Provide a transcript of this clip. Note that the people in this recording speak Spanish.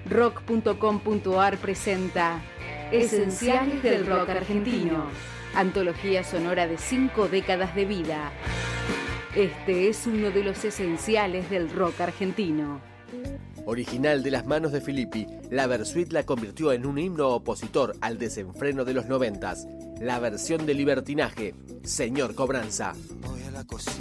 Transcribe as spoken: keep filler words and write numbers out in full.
rock punto com punto ar presenta Esenciales del Rock Argentino, antología sonora de cinco décadas de vida. Este es uno de los esenciales del rock argentino. Original de las manos de Filippi, la Versuit la convirtió en un himno opositor al desenfreno de los noventas. La versión de Libertinaje, Señor Cobranza.